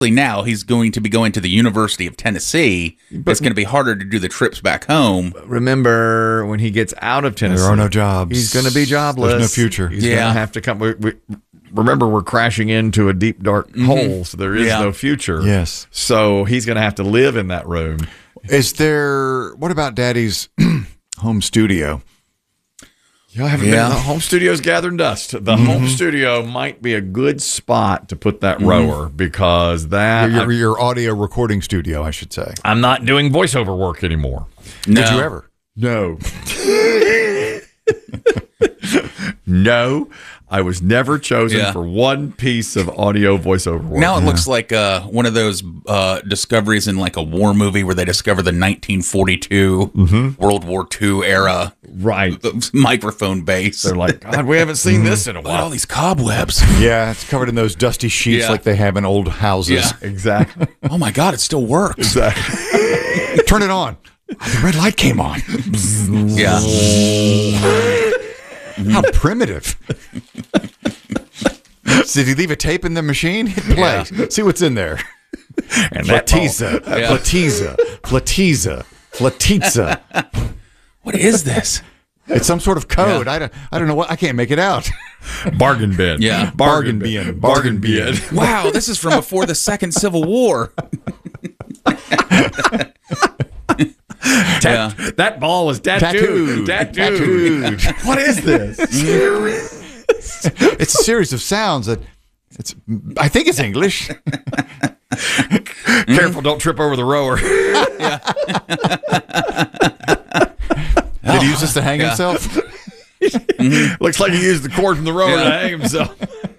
now he's going to be going to the University of Tennessee. It's going to be harder to do the trips back home. Remember, when he gets out of Tennessee, there are no jobs. He's going to be jobless. There's no future. He's going to have to come. Remember, we're crashing into a deep, dark hole, so there is no future. Yes. So he's going to have to live in that room. What about Daddy's home studio? I haven't been. The home studio's gathering dust. The home studio might be a good spot to put that rower because Your audio recording studio, I should say. I'm not doing voiceover work anymore. No. Did you ever? No. No. I was never chosen for one piece of audio voiceover work. Now it looks like one of those discoveries in like a war movie where they discover the 1942 World War II era microphone base. They're like, God, we haven't seen this in a Look at while. all these cobwebs. Yeah, it's covered in those dusty sheets like they have in old houses. Yeah. Exactly. Oh my God, it still works. Exactly. Turn it on. The red light came on. Yeah. How primitive. Did he leave a tape in the machine? Hit play. See what's in there. And Platitza. What is this? It's some sort of code. I don't know what. I can't make it out. bargain bin. Yeah. Bargain bin. Wow, this is from before the Second Civil War. That ball was tattooed. What is this? It's a series of sounds that I think it's English. Careful, don't trip over the rower. Did he use this to hang himself? Looks like he used the cord from the rower to hang himself.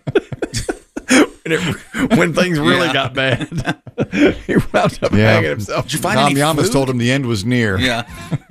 When things really got bad, he wound up hanging himself. Did you find Tom any Yamas food? told him the end was near. Yeah.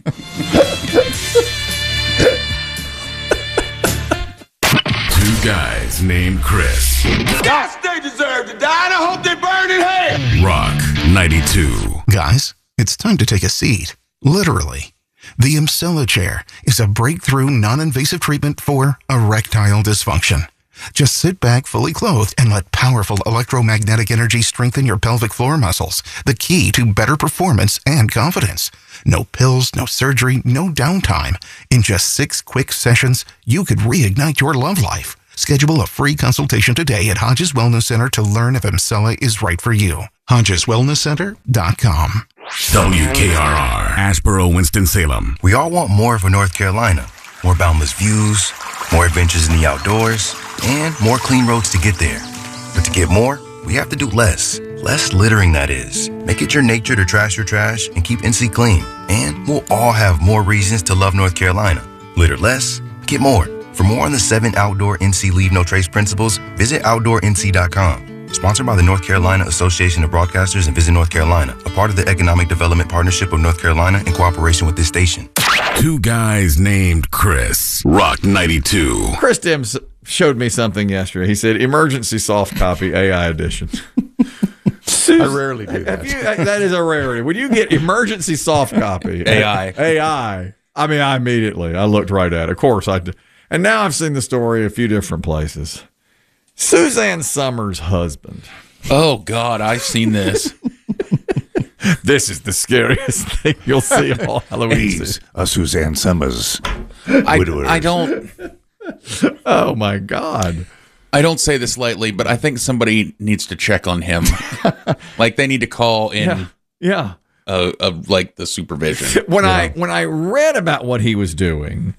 Two guys named Chris. Yes, they deserve to die, and I hope they burn in hell. Rock 92. Guys, it's time to take a seat. Literally. The Emsella chair is a breakthrough non-invasive treatment for erectile dysfunction. Just sit back fully clothed and let powerful electromagnetic energy strengthen your pelvic floor muscles, the key to better performance and confidence. No pills, no surgery, no downtime. In just 6 quick sessions, you could reignite your love life. Schedule a free consultation today at Hodges Wellness Center to learn if Emsella is right for you. HodgesWellnessCenter.com. WKRR, Asheboro, Winston-Salem. We all want more for North Carolina. More boundless views, more adventures in the outdoors, and more clean roads to get there. But to get more, we have to do less. Less littering, that is. Make it your nature to trash your trash and keep NC clean. And we'll all have more reasons to love North Carolina. Litter less, get more. For more on the 7 outdoor NC Leave No Trace principles, visit OutdoorNC.com. Sponsored by the North Carolina Association of Broadcasters and Visit North Carolina, a part of the Economic Development Partnership of North Carolina in cooperation with this station. Two guys named Chris. Rock 92. Chris Dims showed me something yesterday. He said, emergency soft copy AI edition. I rarely do that. That is a rarity. When you get emergency soft copy, AI, I mean, I looked right at it. Of course I did. And now I've seen the story a few different places. Suzanne Summers' husband. Oh, God, I've seen this. This is the scariest thing you'll see all Halloween season. Suzanne Summers. I don't... Oh, my God. I don't say this lightly, but I think somebody needs to check on him. Like, they need to call in Yeah. like the supervision. When I read about what he was doing...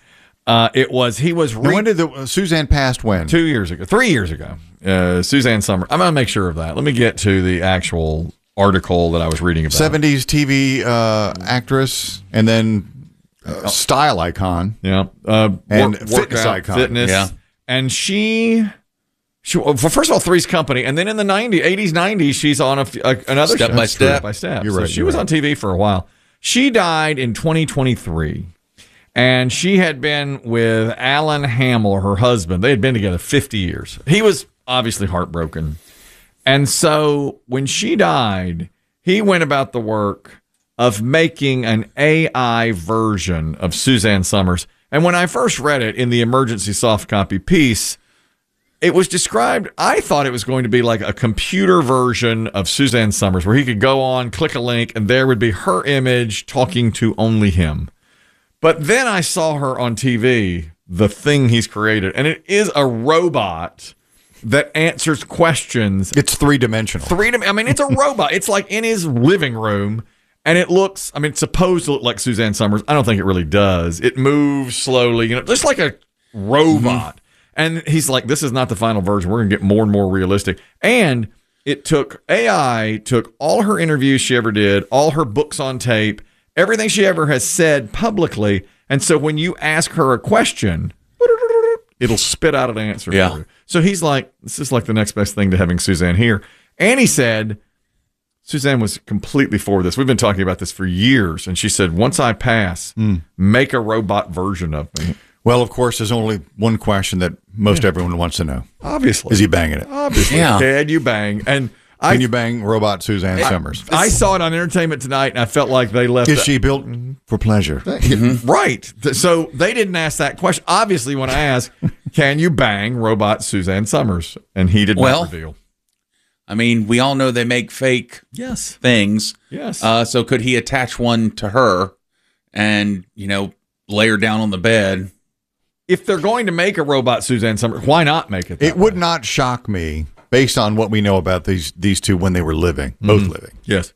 when did Suzanne passed when? 3 years ago. Suzanne Summers. I'm going to make sure of that. Let me get to the actual article that I was reading about. 70s TV actress and then style icon. Yeah. And fitness icon. Fitness. Yeah. And she well, first of all, Three's Company. And then in the 80s, 90s, she's on another Step show. by Step. Step by Step. You're right. So she was on TV for a while. She died in 2023. And she had been with Alan Hamill, her husband. They had been together 50 years. He was obviously heartbroken. And so when she died, he went about the work of making an AI version of Suzanne Summers. And when I first read it in the emergency soft copy piece, it was described, I thought it was going to be like a computer version of Suzanne Summers, where he could go on, click a link, and there would be her image talking to only him. But then I saw her on TV, the thing he's created, and it is a robot that answers questions. It's three-dimensional. I mean, it's a robot. It's like in his living room, and it looks, I mean, it's supposed to look like Suzanne Summers. I don't think it really does. It moves slowly, just like a robot. And he's like, this is not the final version. We're going to get more and more realistic. And it took all her interviews she ever did, all her books on tape, everything she ever has said publicly. And so when you ask her a question, it'll spit out an answer for you. So he's like, this is like the next best thing to having Suzanne here. And he said, Suzanne was completely for this. We've been talking about this for years. And she said, once I pass, make a robot version of me. Well, of course, there's only one question that most everyone wants to know. Obviously. Is he banging it? Obviously. Yeah. Can you bang? And Can you bang robot Suzanne Summers? I saw it on Entertainment Tonight, and I felt like they left Is she built for pleasure? right. So they didn't ask that question. Obviously, when I asked, can you bang robot Suzanne Summers? And he did not reveal. I mean, we all know they make fake things. Yes. So could he attach one to her and, lay her down on the bed? If they're going to make a robot Suzanne Summers, why not make it that It would way? not shock me, based on what we know about these two when they were living, both living, Yes.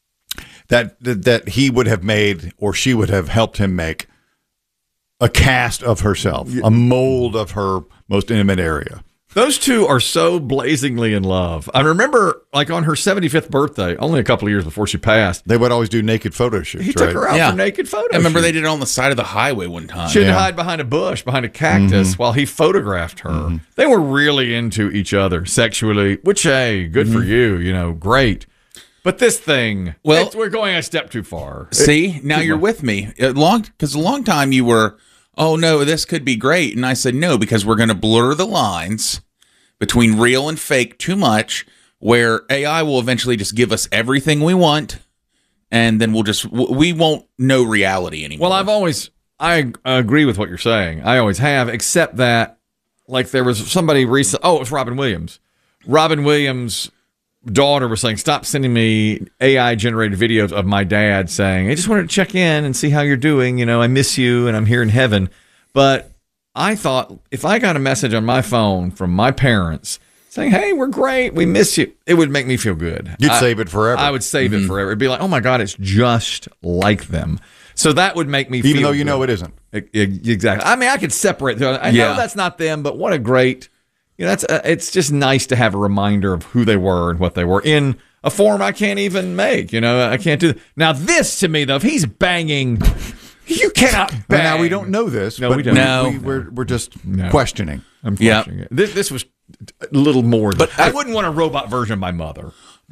that he would have made, or she would have helped him make, a cast of herself, a mold of her most intimate area. Those two are so blazingly in love. I remember, like, on her 75th birthday, only a couple of years before she passed, They would always do naked photo shoots, he took her out for naked photos. I remember they did it on the side of the highway one time. She had to hide behind a bush, behind a cactus, while he photographed her. They were really into each other sexually, which, hey, good for you, great. But this thing, we're going a step too far. See, now you're with me. Because a long time you were, oh, no, this could be great. And I said, no, because we're going to blur the lines between real and fake too much, where AI will eventually just give us everything we want, and then we won't know reality anymore. Well, I agree with what you're saying. I always have, except that, like, there was somebody recent. Oh, it was Robin Williams. Robin Williams' daughter was saying, stop sending me AI-generated videos of my dad saying, I just wanted to check in and see how you're doing. I miss you, and I'm here in heaven. But I thought, if I got a message on my phone from my parents saying, hey, we're great, we miss you, it would make me feel good. You'd save it forever. I would save it forever. It'd be like, oh my God, it's just like them. So that would make me feel Even though good. you know it isn't. Exactly. I mean, I could separate. I know that's not them, but what a great, it's just nice to have a reminder of who they were and what they were in a form I can't even make. I can't do that. Now, this to me, though, if he's banging, you cannot bang. Well, now, we don't know this. No, but we don't. We're just questioning. I'm questioning it. This was a little more. But I wouldn't want a robot version of my mother.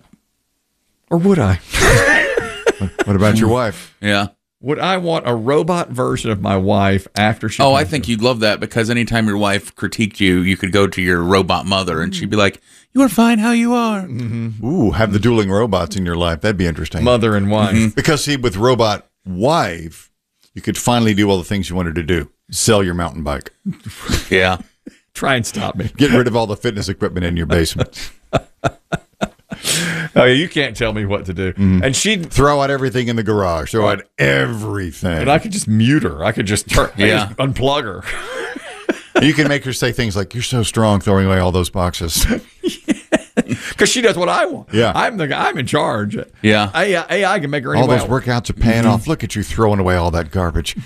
Or would I? What about your wife? Yeah. Would I want a robot version of my wife after she? Oh, I think you'd love that, because anytime your wife critiqued you, you could go to your robot mother and she'd be like, you are fine how you are. Ooh, have the dueling robots in your life. That'd be interesting. Mother and wife. Because, see, with robot wife, you could finally do all the things you wanted to do. Sell your mountain bike. Yeah. Try and stop me. Get rid of all the fitness equipment in your basement. Oh, yeah, you can't tell me what to do. And she'd Throw out everything in the garage. Throw out everything. and I could just mute her. I could just unplug her. You can make her say things like, you're so strong throwing away all those boxes. Because she does what I want. Yeah. I'm the guy. I'm in charge. Yeah. AI can make her any All way those I want. workouts are paying off. Look at you throwing away all that garbage.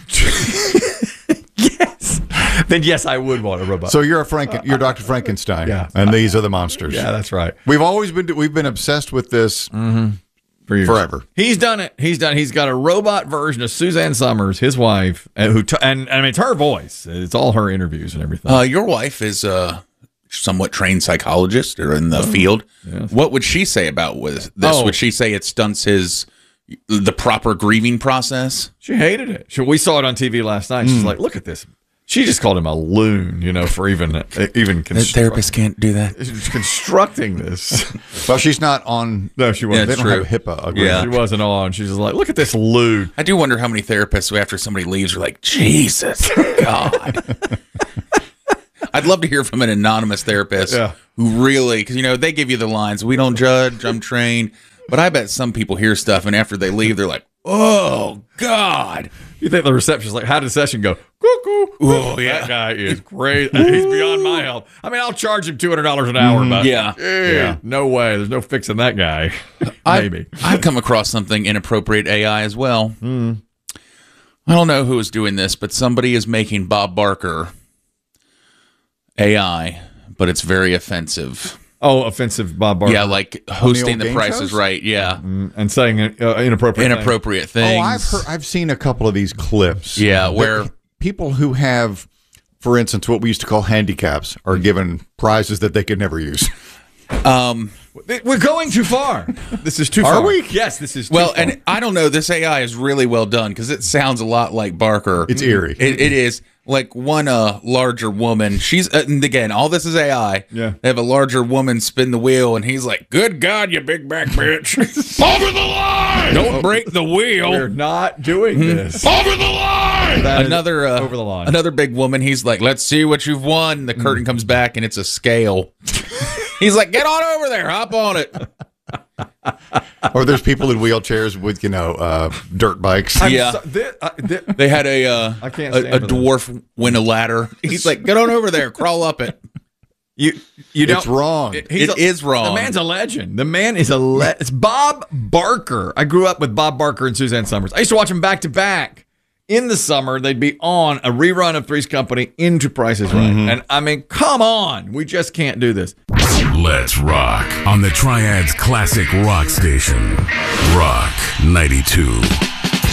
Yes. Then yes, I would want a robot. So you're you're Dr. Frankenstein. Yeah. And these are the monsters. yeah, that's right. We've been obsessed with this For years. forever. He's done it. He's got a robot version of Suzanne Summers, his wife, and I mean, it's her voice. It's all her interviews and everything. Your wife is a somewhat trained psychologist or in the field. Yes. What would she say about this? Oh. Would she say it stunts the proper grieving process? She hated it. We saw it on TV last night. She's like, look at this. She just called him a loon, for even Therapists can't do that. constructing this. Well, she's not on. No, she wasn't. They don't true. have HIPAA agreement. Yeah. She wasn't on. She's just like, look at this loon. I do wonder how many therapists, after somebody leaves, are like, Jesus, God. I'd love to hear from an anonymous therapist who really, because, you know, they give you the lines, we don't judge, I'm trained. But I bet some people hear stuff, and after they leave, they're like, oh, God. You think the reception's like, how did the session go? Cuckoo. Oh, yeah. That guy is great. He's beyond my help. I mean, I'll charge him $200 an hour, but Yeah. no way. There's no fixing that guy. Maybe. I've come across something inappropriate AI as well. I don't know who is doing this, but somebody is making Bob Barker AI, but it's very offensive. Oh, offensive Bob Barker. Yeah, like hosting The game Price shows? is Right. Yeah. And saying inappropriate things. I've seen a couple of these clips. Yeah, where people who have, for instance, what we used to call handicaps are given prizes that they could never use. We're going too far. This is too far. Are we? Yes, this is too well, far. and I don't know. This AI is really well done because it sounds a lot like Barker. It's eerie. It is like one larger woman. She's and again, all this is AI. Yeah. They have a larger woman spin the wheel, and he's like, "Good God, you big back bitch! Over the line! Don't break the wheel! We're not doing this. Over the line!" That is Another over the line. Another big woman. He's like, "Let's see what you've won." The curtain comes back, and it's a scale. He's like, "Get on over there, hop on it." Or there's people in wheelchairs with, dirt bikes. Yeah. They had I can't stand a for dwarf win a ladder. He's like, "Get on over there, crawl up it." You don't. It's wrong. It is wrong. The man's a legend. The man is a It's Bob Barker. I grew up with Bob Barker and Suzanne Summers. I used to watch them back to back. In the summer, they'd be on a rerun of Three's Company into Price is Right. And I mean, come on. We just can't do this. Let's rock on the Triad's classic rock station. Rock 92.